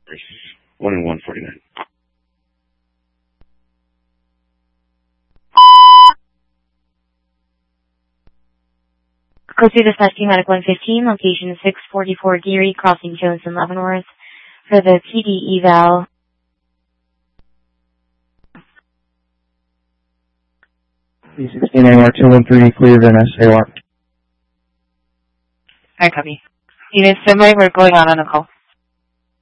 1 and 149. Go to dispatch team at 115, location 644 Geary, crossing Jones and Leavenworth for the PD eval. B16 AR 213, cleared NS AR. Hi, copy. Unit Semi, we're going on a call.